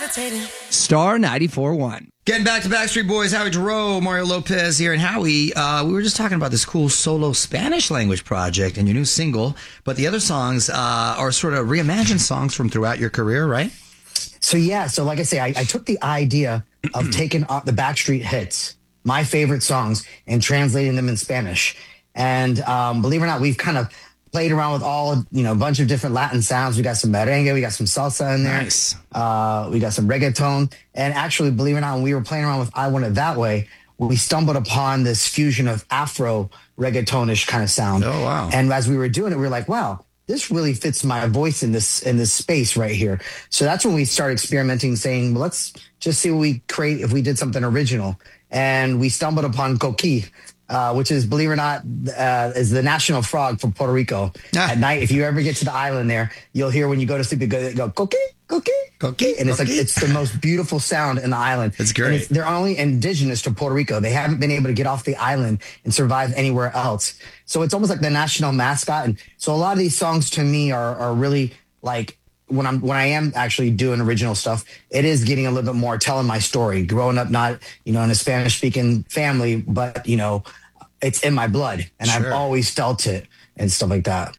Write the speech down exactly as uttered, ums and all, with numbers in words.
Star ninety-four point one. Getting back to Backstreet Boys, Howie Giroux, Mario Lopez here. And Howie, uh, we were just talking about this cool solo Spanish language project and your new single, but the other songs uh, are sort of reimagined songs from throughout your career, right? So, yeah. So, like I say, I, I took the idea of taking uh, the Backstreet hits, my favorite songs, and translating them in Spanish. And um, believe it or not, we've kind of played around with all, you know, a bunch of different Latin sounds. We got some merengue, we got some salsa in there. Nice. Uh, we got some reggaeton. And actually, believe it or not, when we were playing around with I Want It That Way, we stumbled upon this fusion of Afro reggaetonish kind of sound. Oh, wow. And as we were doing it, we were like, wow, this really fits my voice in this in this space right here. So that's when we started experimenting, saying, well, let's just see what we create if we did something original. And we stumbled upon Coqui, uh, which is, believe it or not, uh, is the national frog for Puerto Rico. Ah. At night, if you ever get to the island there, you'll hear when you go to sleep, you go, go Coqui, Coqui, Coqui, and it's Coqui. like it's the most beautiful sound in the island. It's And great. they're only indigenous to Puerto Rico. They haven't been able to get off the island and survive anywhere else. So it's almost like the national mascot. And so a lot of these songs to me are are really like, when I'm when I am actually doing original stuff, it is getting a little bit more telling my story. Growing up, not you know in a Spanish speaking family, but you know it's in my blood, and Sure. I've always felt it and stuff like that.